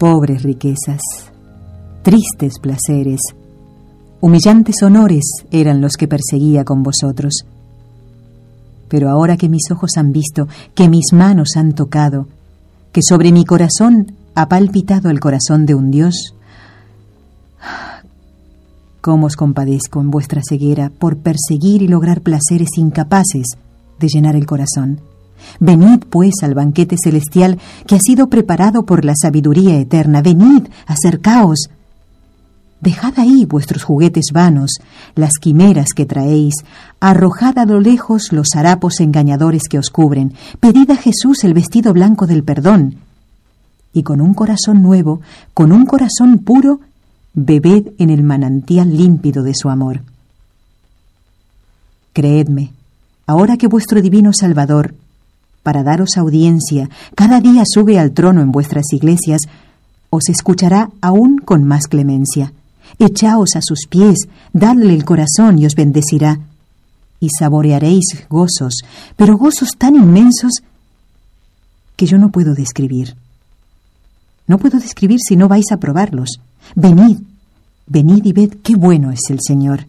Pobres riquezas, tristes placeres, humillantes honores eran los que perseguía con vosotros. Pero ahora que mis ojos han visto, que mis manos han tocado, que sobre mi corazón ha palpitado el corazón de un Dios, cómo os compadezco en vuestra ceguera por perseguir y lograr placeres incapaces de llenar el corazón. Venid, pues, al banquete celestial que ha sido preparado por la sabiduría eterna. Venid, acercaos. Dejad ahí vuestros juguetes vanos, las quimeras que traéis, arrojad a lo lejos los harapos engañadores que os cubren, pedid a Jesús el vestido blanco del perdón, y con un corazón nuevo, con un corazón puro, bebed en el manantial límpido de su amor. Creedme, ahora que vuestro divino Salvador, para daros audiencia, cada día sube al trono en vuestras iglesias, os escuchará aún con más clemencia. Echaos a sus pies, dadle el corazón y os bendecirá, y saborearéis gozos, pero gozos tan inmensos que yo no puedo describir. No puedo describir si no vais a probarlos. Venid, venid y ved qué bueno es el Señor.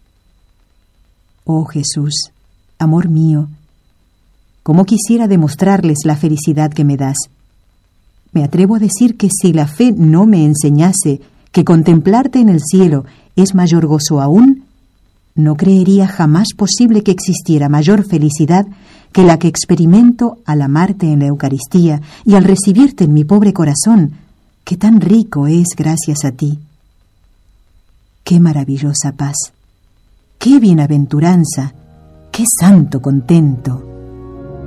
Oh Jesús, amor mío, cómo quisiera demostrarles la felicidad que me das. Me atrevo a decir que si la fe no me enseñase que contemplarte en el cielo es mayor gozo aún, no creería jamás posible que existiera mayor felicidad que la que experimento al amarte en la Eucaristía y al recibirte en mi pobre corazón, que tan rico es gracias a ti. ¡Qué maravillosa paz! ¡Qué bienaventuranza! ¡Qué santo contento!